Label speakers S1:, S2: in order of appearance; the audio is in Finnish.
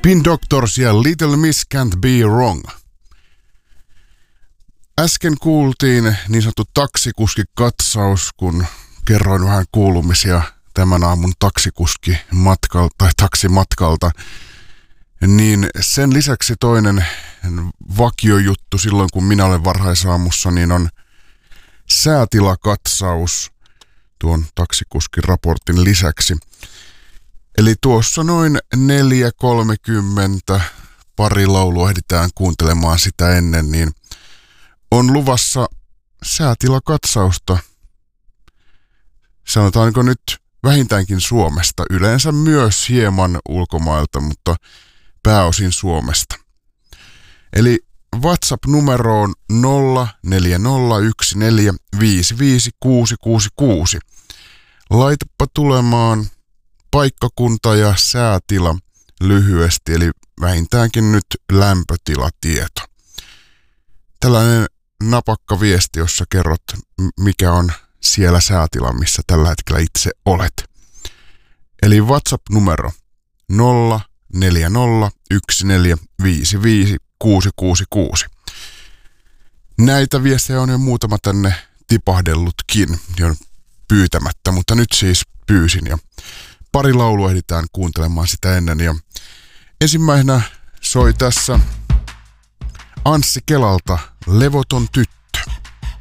S1: Spin Doctors ja Little Miss Can't Be Wrong. Äsken kuultiin niin sanottu taksikuskikatsaus, kun kerroin vähän kuulumisia tämän aamun taksimatkalta. Niin sen lisäksi toinen vakiojuttu silloin, kun minä olen varhaisaamussa, niin on säätilakatsaus tuon taksikuskin raportin lisäksi. Eli tuossa noin 4.30, pari laulua ehditään kuuntelemaan sitä ennen, niin on luvassa säätilakatsausta, sanotaanko nyt vähintäänkin Suomesta, yleensä myös hieman ulkomailta, mutta pääosin Suomesta. Eli WhatsApp-numeroon 0401455666. Laitapa tulemaan paikkakunta ja säätila lyhyesti, eli vähintäänkin nyt lämpötilatieto. Tällainen napakka viesti, jossa kerrot, mikä on siellä säätila, missä tällä hetkellä itse olet. Eli WhatsApp-numero 0401455666. Näitä viestejä on jo muutama tänne tipahdellutkin jo pyytämättä, mutta nyt siis pyysin ja pari laulua ehditään kuuntelemaan sitä ennen. Ja ensimmäisenä soi tässä Anssi Kelalta Levoton tyttö.